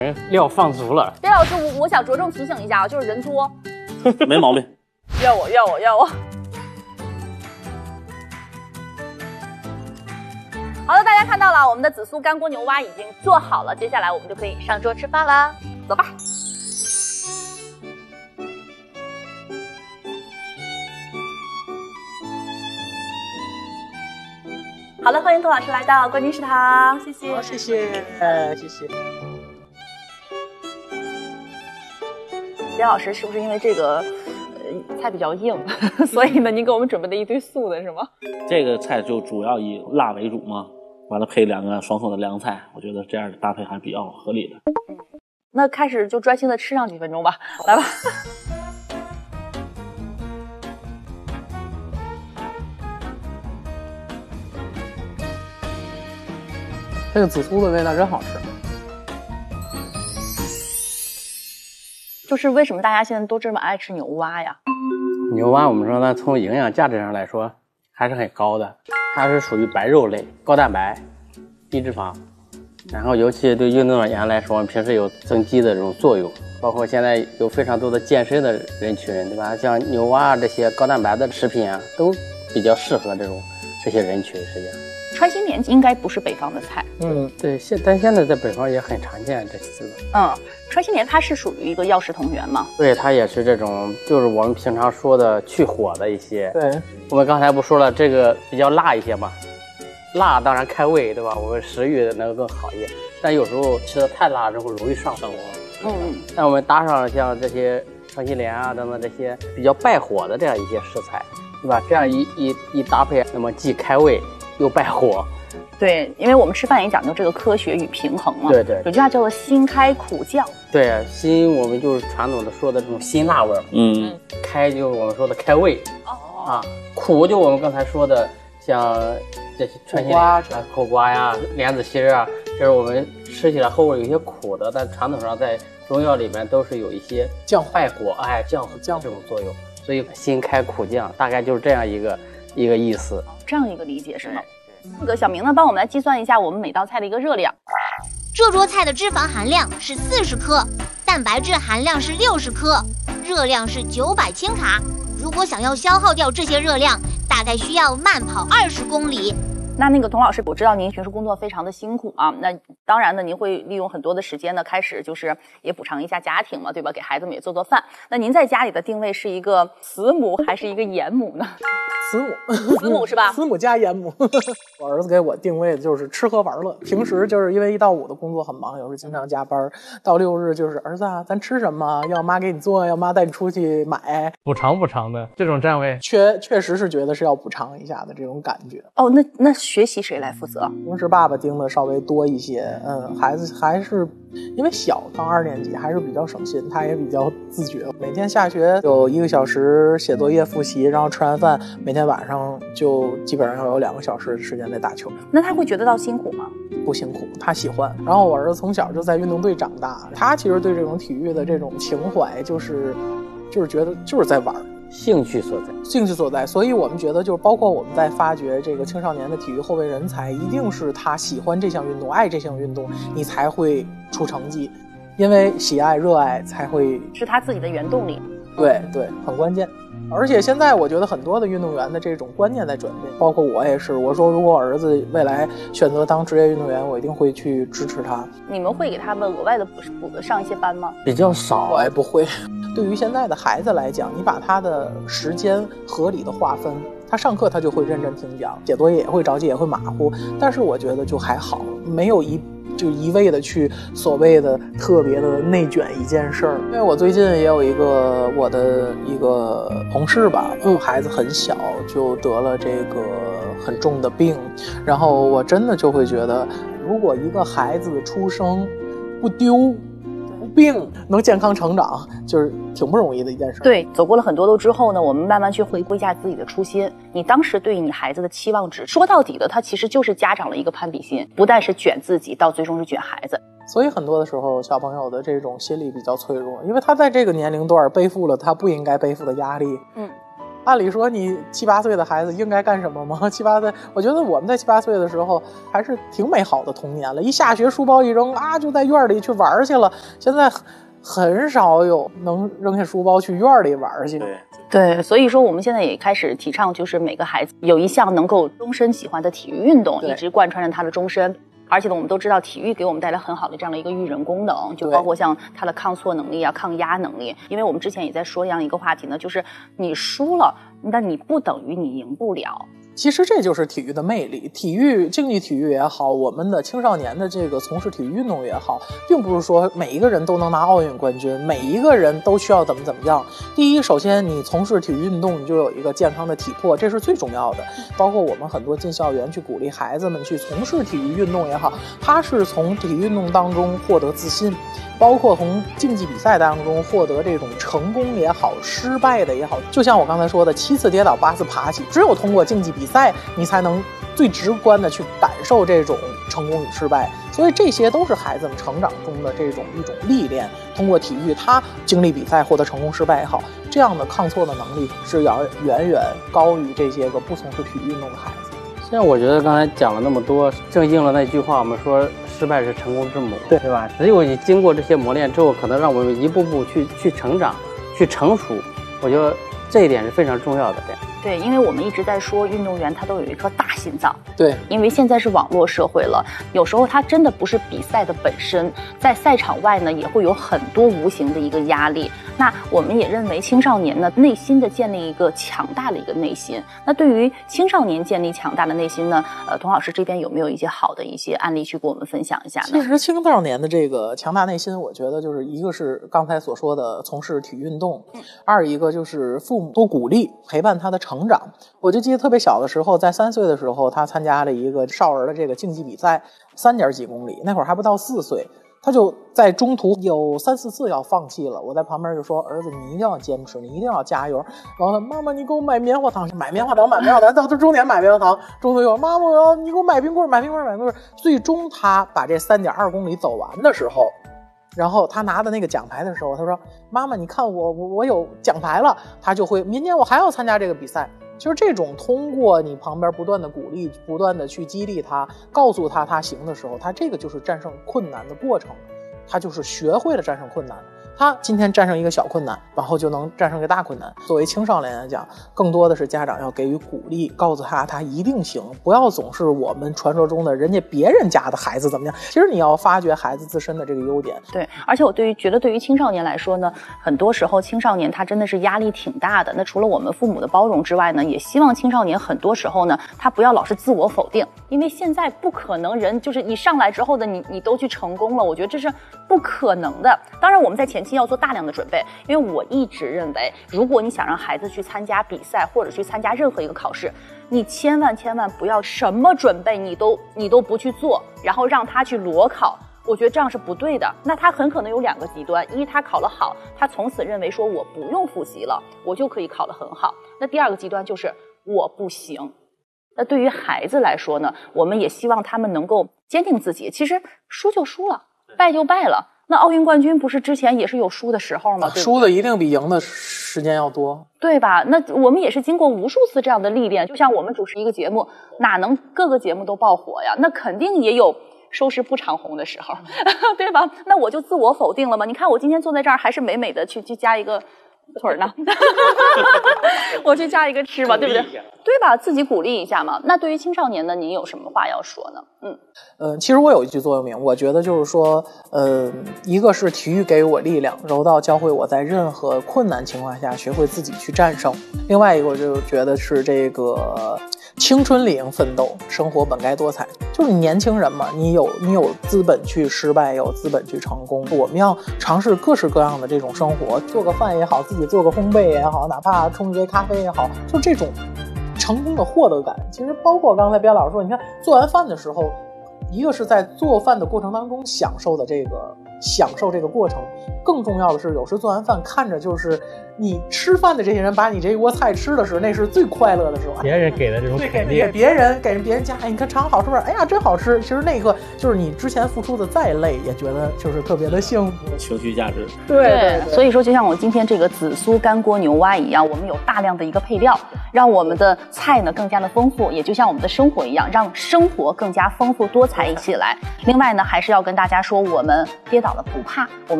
料放足了。 卞老师，我想着重提醒一下啊，就是人多， 没毛病。 要我。好的，大家看到了，我们的紫苏干锅牛蛙已经做好了，接下来我们就可以上桌吃饭啦，走吧。好的，欢迎童老师来到冠军食堂，谢谢。 好，谢谢，谢谢。 卞老师是不是因为这个菜比较硬，所以呢您给我们准备了一堆素的是吗？ 这个菜就主要以辣为主嘛，完了配2个爽口的凉菜，我觉得这样的搭配还比较合理的。 那开始就专心的吃上几分钟吧，来吧。 这个紫苏的味道真好吃。 就是为什么大家现在都这么爱吃牛蛙呀？ 牛蛙我们说呢，从营养价值上来说还是很高的，它是属于白肉类，高蛋白、低脂肪，然后尤其对运动员来说，平时有增肌的这种作用。包括现在有非常多的健身的人群，对吧？像牛蛙这些高蛋白的食品啊，都比较适合这些人群。实际上， 川心莲应该不是北方的菜。 对，但现在在北方也很常见这些字。 川心莲它是属于一个药食同源嘛？ 对，它也是这种，就是我们平常说的去火的一些。 对， 我们刚才不说了，这个比较辣一些嘛，辣当然开胃，对吧？我们食欲能够更好一点，但有时候吃的太辣之后容易上火。但我们搭上像这些川心莲啊等等这些比较败火的这样一些食材，对吧？这样一搭配，那么既开胃又败火。 对，因为我们吃饭也讲究这个科学与平衡嘛。 对， 有句话叫做辛开苦降。 对，辛我们就是传统的说的这种辛辣味儿。开就是我们说的开胃。苦就我们刚才说的像这些川心莲、苦瓜呀、莲子心啊，就是我们吃起来后味有些苦的，但传统上在中药里面都是有一些败火、降这种作用，所以辛开苦降大概就是这样一个意思。 这样一个理解是吗？那个小明呢，帮我们来计算一下我们每道菜的一个热量。 这桌菜的脂肪含量是40克，蛋白质含量是60克，热量是900千卡。如果想要消耗掉这些热量，大概需要慢跑20公里。 那个童老师，我知道您平时工作非常的辛苦啊，那当然呢，您会利用很多的时间呢，开始就是也补偿一下家庭嘛，对吧？给孩子们也做饭。那您在家里的定位是一个慈母还是一个严母呢？慈母是吧？ 慈母加严母。我儿子给我定位的就是吃喝玩乐。平时就是因为1到5的工作很忙，有时候经常加班，到6日就是儿子啊，咱吃什么？要妈给你做，要妈带你出去买。补偿的这种站位，确实是觉得是要补偿一下的这种感觉。 那学习谁来负责？ 平时爸爸盯的稍微多一些，孩子还是因为小，刚2年级，还是比较省心，他也比较自觉。每天下学有1个小时写作业复习，然后吃完饭，每天晚上就基本上要有2个小时的时间在打球。 那他会觉得到辛苦吗？ 不辛苦，他喜欢。然后我儿子从小就在运动队长大，他其实对这种体育的这种情怀，就是觉得就是在玩。 兴趣所在，所以我们觉得就是包括我们在发掘这个青少年的体育后卫人才，一定是他喜欢这项运动，爱这项运动，你才会出成绩，因为喜爱热爱才会是他自己的原动力。 对，很关键。而且现在我觉得很多的运动员的这种观念在转变，包括我也是。我说如果我儿子未来选择当职业运动员，我一定会去支持他。 你们会给他们额外的补上一些班吗？ 比较少， 我也不会。对于现在的孩子来讲，你把他的时间合理的划分，他上课他就会认真听讲，写作业也会着急，也会马虎，但是我觉得就还好，没有一味的去所谓的特别的内卷一件事儿。因为我最近也有我的一个同事吧，孩子很小就得了这个很重的病，然后我真的就会觉得，如果一个孩子的出生不丢病，能健康成长，就是挺不容易的一件事。 对，走过了很多路之后呢，我们慢慢去回归一下自己的初心。你当时对你孩子的期望值，说到底的，它其实就是家长的一个攀比心，不但是卷自己，到最终是卷孩子。 所以很多的时候，小朋友的这种心理比较脆弱，因为他在这个年龄段背负了他不应该背负的压力。 按理说你7、8岁的孩子应该干什么吗？7、8岁，我觉得我们在7、8岁的时候还是挺美好的童年了，一下学书包一扔啊，就在院里去玩去了。现在很少有能扔下书包去院里玩去。 对，所以说我们现在也开始提倡，就是每个孩子有一项能够终身喜欢的体育运动，一直贯穿着他的终身。而且呢，我们都知道体育给我们带来很好的这样的一个育人功能，就包括像它的抗挫能力啊、抗压能力。因为我们之前也在说这样一个话题呢，就是你输了，那你不等于你赢不了。 其实这就是体育的魅力，体育竞技体育也好，我们的青少年的这个从事体育运动也好，并不是说每一个人都能拿奥运冠军，每一个人都需要怎么样。第一，首先你从事体育运动，你就有一个健康的体魄，这是最重要的。包括我们很多进校园去鼓励孩子们去从事体育运动也好，他是从体育运动当中获得自信，包括从竞技比赛当中获得这种成功也好，失败的也好。就像我刚才说的，7次跌倒8次爬起，只有通过竞技比赛，你才能最直观的去感受这种成功与失败。所以这些都是孩子们成长中的这种一种历练。通过体育，他经历比赛获得成功失败也好，这样的抗挫的能力是要远远高于这些个不从事体育运动的孩子。 现在我觉得刚才讲了那么多，正应了那句话，我们说失败是成功之母，对吧？只有你经过这些磨练之后，可能让我们一步步去成长，去成熟。我觉得这一点是非常重要的。 对，因为我们一直在说运动员他都有一颗大心脏。 对， 因为现在是网络社会了，有时候他真的不是比赛的本身，在赛场外呢也会有很多无形的一个压力。那我们也认为青少年呢内心的建立一个强大的一个内心。那对于青少年建立强大的内心呢，童老师这边有没有一些好的一些案例去给我们分享一下呢？ 其实青少年的这个强大内心，我觉得就是一个是刚才所说的从事体育运动，二一个就是父母多鼓励陪伴他的成长。我就记得特别小的时候，在3岁的时候，他参加了一个少儿的这个竞技比赛，3点几公里，那会儿还不到4岁，他就在中途有3、4次要放弃了。我在旁边就说：“儿子，你一定要坚持，你一定要加油。”然后他妈妈，你给我买棉花糖，买棉花糖，到终点买棉花糖，中途又妈妈，我要你给我买冰棍，买冰棍。最终他把这3.2公里走完的时候，然后他拿的那个奖牌的时候，他说：“妈妈，你看我有奖牌了。”他就会明年我还要参加这个比赛。就是这种通过你旁边不断的鼓励，不断的去激励他，告诉他他行的时候，他这个就是战胜困难的过程，他就是学会了战胜困难。他今天战胜一个小困难，然后就能战胜一个大困难。作为青少年来讲，更多的是家长要给予鼓励，告诉他一定行，不要总是我们传说中的别人家的孩子怎么样。其实你要发掘孩子自身的这个优点。 对，而且我觉得对于青少年来说呢，很多时候青少年他真的是压力挺大的。那除了我们父母的包容之外呢，也希望青少年很多时候呢，他不要老是自我否定，因为现在不可能人就是一上来之后的你都去成功了，我觉得这是不可能的。当然我们在前期要做大量的准备，因为我一直认为，如果你想让孩子去参加比赛或者去参加任何一个考试，你千万不要什么准备你都不去做，然后让他去裸考。我觉得这样是不对的。那他很可能有2个极端，一他考了好，他从此认为说我不用复习了，我就可以考得很好。那第2个极端就是我不行。那对于孩子来说呢，我们也希望他们能够坚定自己，其实输就输了，败就败了。那奥运冠军不是之前也是有输的时候吗？ 输的一定比赢的时间要多， 对吧？那我们也是经过无数次这样的历练，就像我们主持一个节目，哪能各个节目都爆火呀？那肯定也有收视不长红的时候，对吧？那我就自我否定了吗？你看我今天坐在这儿还是美美的去加一个腿呢，我去加一个吃吧，对不对？对吧？自己鼓励一下嘛。那对于青少年呢，您有什么话要说呢？ 其实我有一句座右铭，我觉得就是说，一个是体育给予我力量，柔道教会我在任何困难情况下学会自己去战胜。另外一个我就觉得是这个青春理应奋斗，生活本该多彩。就是年轻人嘛，你有资本去失败，有资本去成功。我们要尝试各式各样的这种生活，做个饭也好，自己做个烘焙也好，哪怕冲一杯咖啡也好，就这种成功的获得感。其实包括刚才边老师说，你看做完饭的时候，一个是在做饭的过程当中享受的这个享受这个过程。更重要的是，有时做完饭看着就是你吃饭的这些人把你这一锅菜吃的时候，那是最快乐的时候。 别人给的这种肯定， 给别人家，哎，你看尝好是不是？哎呀，真好吃。其实那个就是你之前付出的再累，也觉得就是特别的幸福， 情绪价值。 对，所以说就像我今天这个紫苏干锅牛蛙一样，我们有大量的一个配料，让我们的菜呢更加的丰富，也就像我们的生活一样，让生活更加丰富多彩起来。另外呢，还是要跟大家说，我们跌倒了不怕，我们